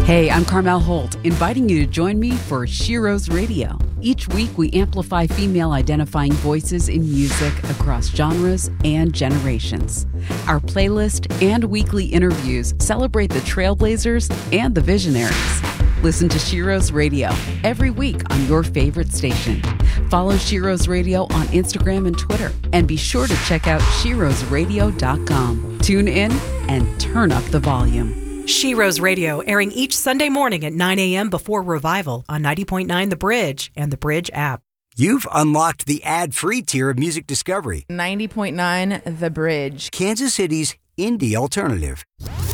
Hey, I'm Carmel Holt, inviting you to join me for Shiro's Radio. Each week, we amplify female-identifying voices in music across genres and generations. Our playlist and weekly interviews celebrate the trailblazers and the visionaries. Listen to Shiro's Radio every week on your favorite station. Follow Shiro's Radio on Instagram and Twitter, and be sure to check out shirosradio.com. Tune in and turn up the volume. Shiro's Radio, airing each Sunday morning at 9 a.m. before Revival on 90.9 The Bridge and The Bridge app. You've unlocked the ad-free tier of music discovery. 90.9 The Bridge. Kansas City's indie alternative.